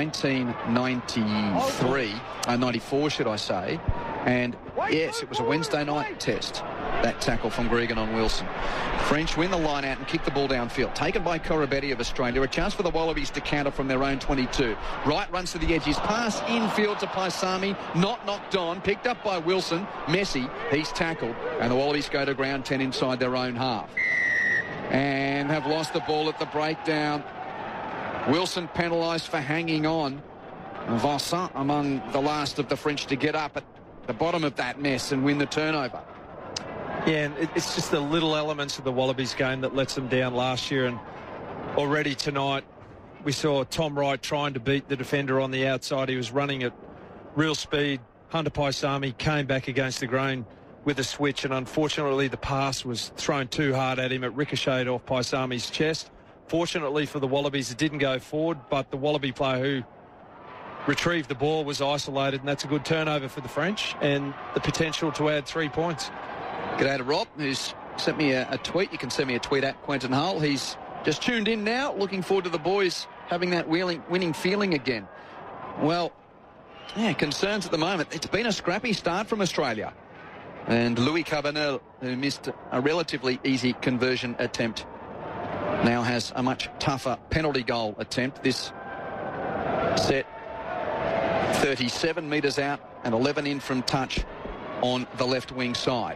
94 should I say. And yes, it was a Wednesday night test, that tackle from Gregan on Wilson. French win the line out and kick the ball downfield. Taken by Corabetti of Australia. A chance for the Wallabies to counter from their own 22. Wright runs to the edges. Pass infield to Paisami. Not knocked on. Picked up by Wilson. Messi. He's tackled. And the Wallabies go to ground 10 inside their own half. And have lost the ball at the breakdown. Wilson penalised for hanging on. Vincent among the last of the French to get up at the bottom of that mess and win the turnover. Yeah, and it's just the little elements of the Wallabies game that lets them down last year. And already tonight we saw Tom Wright trying to beat the defender on the outside. He was running at real speed. Hunter Paisami came back against the grain with a switch, and unfortunately the pass was thrown too hard at him. It ricocheted off Paisami's chest. Fortunately for the Wallabies, it didn't go forward, but the Wallaby player who retrieved the ball was isolated, and that's a good turnover for the French and the potential to add 3 points. G'day to Rob, who's sent me a tweet. You can send me a tweet at Quentin Hull. He's just tuned in now, looking forward to the boys having that winning feeling again. Well, yeah, concerns at the moment. It's been a scrappy start from Australia. And Louis Carbonell, who missed a relatively easy conversion attempt, now has a much tougher penalty goal attempt. This set 37 metres out and 11 in from touch on the left wing side.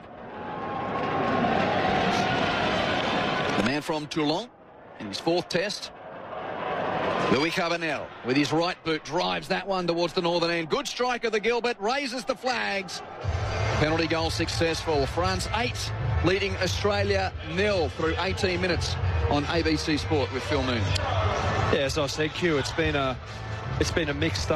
The man from Toulon in his fourth test, Louis Carbonell, with his right boot, drives that one towards the northern end. Good strike of the Gilbert, raises the flags. Penalty goal successful. France 8, leading Australia 0 through 18 minutes on ABC Sport with Phil Moon. Yeah, as I said, Q, it's been a mixed start.